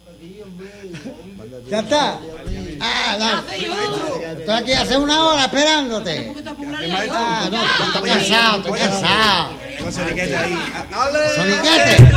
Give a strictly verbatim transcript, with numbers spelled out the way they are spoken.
¿Ya está? Ah, no. Estoy aquí hace una hora esperándote. Ah, no, estoy cansado, estoy cansado. Con Soniquete ahí. ¿Soniquete?